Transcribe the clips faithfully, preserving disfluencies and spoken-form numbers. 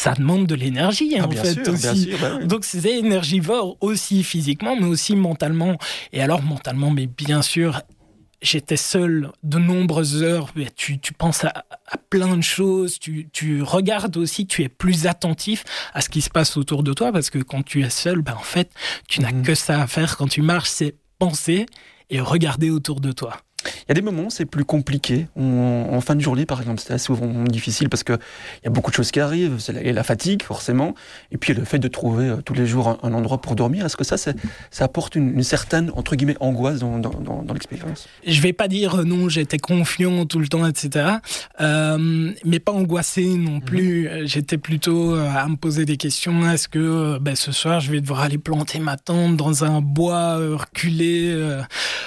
ça demande de l'énergie, hein, Ah, en bien fait, sûr, bien aussi. sûr, bah oui. Donc, c'est énergivore aussi physiquement, mais aussi mentalement. Et alors, mentalement, mais bien sûr, j'étais seul de nombreuses heures. Tu, tu penses à, à plein de choses. Tu, tu regardes aussi, tu es plus attentif à ce qui se passe autour de toi, parce que quand tu es seul, ben, en fait, tu n'as Mhm. que ça à faire quand tu marches, c'est penser et regarder autour de toi. Il y a des moments où c'est plus compliqué. On- en fin de journée, par exemple, c'est souvent difficile parce qu'il y a beaucoup de choses qui arrivent. C'est la, et la fatigue, forcément. Et puis le fait de trouver euh, tous les jours un, un endroit pour dormir. Est-ce que ça, c'est, ça apporte une, une certaine, entre guillemets, angoisse dans, dans, dans, dans l'expérience? Je vais pas dire euh, non, j'étais confiant tout le temps, et cetera. Euh, mais pas angoissé non plus. Mmh. J'étais plutôt euh, à me poser des questions. Est-ce que euh, ben, ce soir, je vais devoir aller planter ma tente dans un bois euh, reculé euh,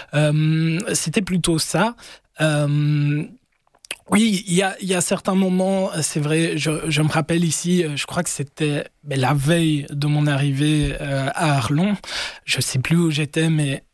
euh, C'était plutôt ça. Euh, oui, il y a, y a certains moments, c'est vrai, je, je me rappelle ici, je crois que c'était ben, la veille de mon arrivée euh, à Arlon. Je sais plus où j'étais, mais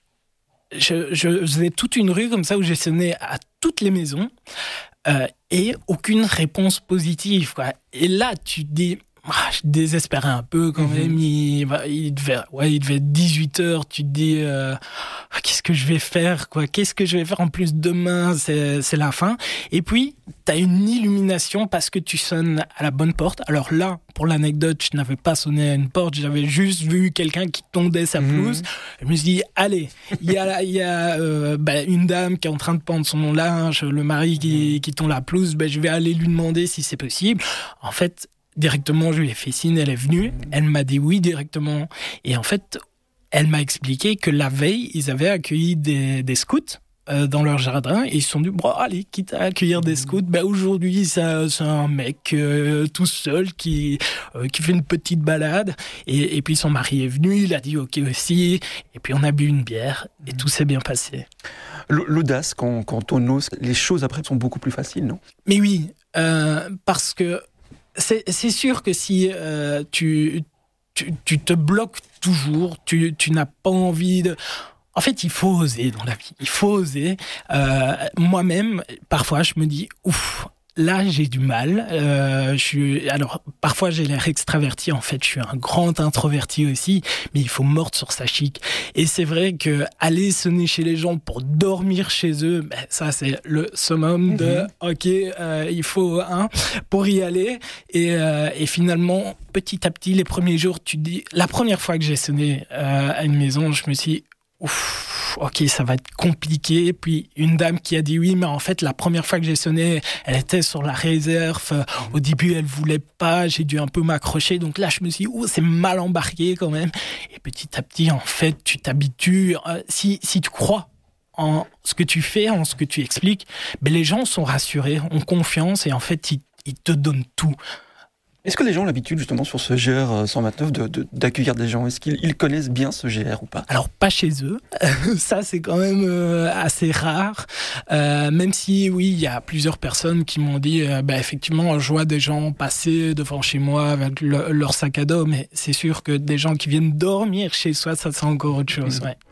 je, je faisais toute une rue comme ça où j'ai sonné à toutes les maisons euh, et aucune réponse positive, quoi. Et là, tu te dis... Ah, je désespérais un peu quand même. Il, il, devait, ouais, il devait être dix-huit heures. Tu te dis, euh, qu'est-ce que je vais faire, quoi? Qu'est-ce que je vais faire en plus demain? C'est, c'est la fin. Et puis, tu as une illumination parce que tu sonnes à la bonne porte. Alors là, pour l'anecdote, je n'avais pas sonné à une porte. J'avais juste vu quelqu'un qui tondait sa pelouse. Mmh. Je me suis dit, allez, il y a, y a euh, bah, une dame qui est en train de pendre son linge, le mari qui, qui tond la pelouse. Bah, je vais aller lui demander si c'est possible. En fait, directement, je lui ai fait signe, elle est venue, elle m'a dit oui directement. Et en fait, elle m'a expliqué que la veille, ils avaient accueilli des, des scouts euh, dans leur jardin et ils se sont dit, bon, allez, quitte à accueillir des scouts, ben, aujourd'hui, ça, c'est un mec euh, tout seul qui, euh, qui fait une petite balade. Et, et puis son mari est venu, il a dit ok aussi. Et puis on a bu une bière et tout s'est bien passé. L'audace, quand, quand on ose, les choses après sont beaucoup plus faciles, non? Mais oui, euh, parce que C'est, c'est sûr que si euh, tu, tu, tu te bloques toujours, tu, tu n'as pas envie de... En fait, il faut oser dans la vie. Il faut oser. Euh, moi-même, parfois, je me dis, ouf, là, j'ai du mal. Euh, je suis... Alors, parfois, j'ai l'air extraverti. En fait, je suis un grand introverti aussi. Mais il faut mordre sur sa chic. Et c'est vrai que aller sonner chez les gens pour dormir chez eux, ben, ça, c'est le summum de, mm-hmm. OK, euh, il faut un pour y aller. Et, euh, et finalement, petit à petit, les premiers jours, tu te dis... La première fois que j'ai sonné euh, à une maison, je me suis dit, ouf, ok, ça va être compliqué. Puis une dame qui a dit oui, mais en fait, la première fois que j'ai sonné, elle était sur la réserve. Au début, elle voulait pas. J'ai dû un peu m'accrocher. Donc là, je me suis dit, oh, c'est mal embarqué quand même. Et petit à petit, en fait, tu t'habitues. Euh, si, si tu crois en ce que tu fais, en ce que tu expliques, ben, les gens sont rassurés, ont confiance et en fait, ils, ils te donnent tout. Est-ce que les gens ont l'habitude, justement, sur ce G R cent vingt-neuf, de, de, d'accueillir des gens? Est-ce qu'ils ils connaissent bien ce G R ou pas? Alors, pas chez eux. Ça, c'est quand même euh, assez rare. Euh, même si, oui, il y a plusieurs personnes qui m'ont dit, euh, bah, effectivement, je vois des gens passer devant chez moi avec le, leur sac à dos, mais c'est sûr que des gens qui viennent dormir chez soi, ça, c'est encore autre chose, ouais.